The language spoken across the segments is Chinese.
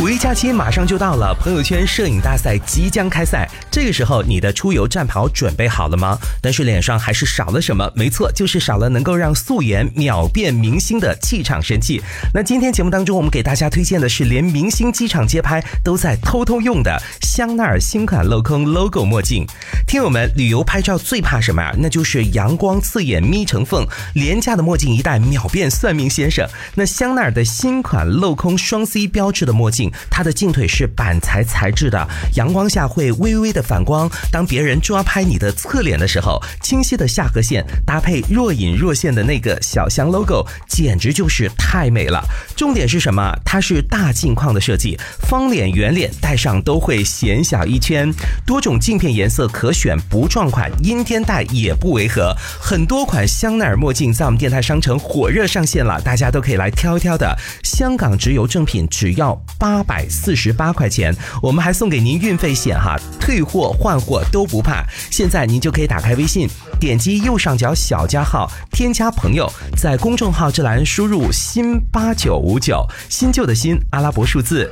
五一假期马上就到了，朋友圈摄影大赛即将开赛。这个时候，你的出游战袍准备好了吗？但是脸上还是少了什么？没错，就是少了能够让素颜秒变明星的气场神器。那今天节目当中，我们给大家推荐的是连明星机场街拍都在偷偷用的香奈儿新款镂空 logo 墨镜。听友们，旅游拍照最怕什么呀？那就是阳光刺眼眯成缝，廉价的墨镜一戴秒变算命先生。那香奈儿的新款镂空双 C 标志的墨镜，它的镜腿是板材材质的，阳光下会微微的反光，当别人抓拍你的侧脸的时候，清晰的下颌线搭配若隐若现的那个小香 logo， 简直就是太美了。重点是什么？它是大镜框的设计，方脸圆脸戴上都会显小一圈，多种镜片颜色可选，不撞款，阴天戴也不违和。很多款香奈儿墨镜在我们电台商城火热上线了，大家都可以来挑一挑的。香港直邮正品只要848块钱，我们还送给您运费险哈，退货换货都不怕。现在您就可以打开微信，点击右上角小加号，添加朋友，在公众号这栏输入新8959，新旧的新，阿拉伯数字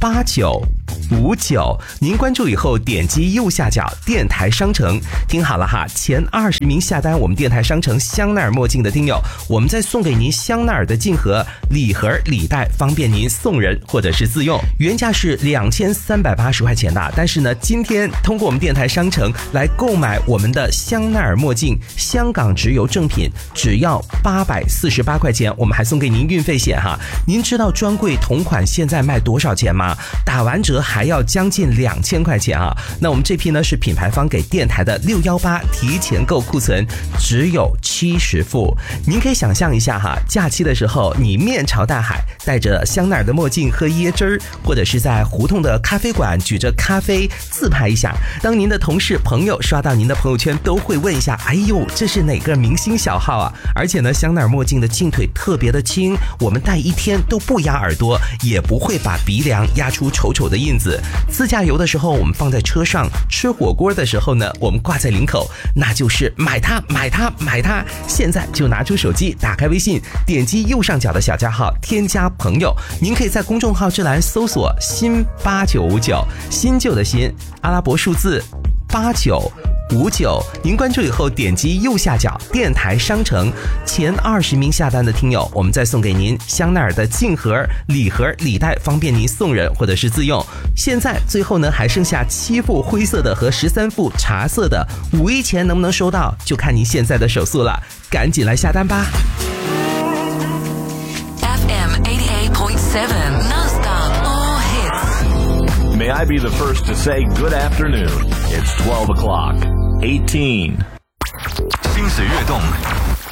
8959，您关注以后点击右下角电台商城，听好了哈，前20名下单我们电台商城香奈儿墨镜的听友，我们再送给您香奈儿的镜盒、礼盒、礼袋，方便您送人或者是自用。原价是2380块钱的，但是呢，今天通过我们电台商城来购买我们的香奈儿墨镜，香港直邮正品只要848块钱，我们还送给您运费险哈。您知道专柜同款现在卖多少钱吗？打完折还要将近2000块钱啊！那我们这批呢是品牌方给电台的618提前购库存，只有70副。您可以想象一下哈，假期的时候你面朝大海，戴着香奈儿的墨镜喝椰汁儿，或者是在胡同的咖啡馆举着咖啡自拍一下。当您的同事朋友刷到您的朋友圈，都会问一下，哎呦，这是哪个明星小号啊？而且呢，香奈儿墨镜的镜腿特别的轻，我们戴一天都不压耳朵，也不会把鼻梁压出丑丑的印子。自驾游的时候我们放在车上，吃火锅的时候呢我们挂在领口，那就是买它买它买它。现在就拿出手机，打开微信，点击右上角的小加号，添加朋友，您可以在公众号这栏搜索新8959，新旧的新，阿拉伯数字8959，您关注以后点击右下角电台商城，前20名下单的听友，我们再送给您香奈儿的镜盒、礼盒、礼袋，方便您送人或者是自用。现在最后呢还剩下7副灰色的和13副茶色的，五一前能不能收到就看您现在的手速了，赶紧来下单吧。 FM 88.7 non-stop all hits. May I be the first to say good afternoon? It's 12 o'clock. 18. 心水跃动，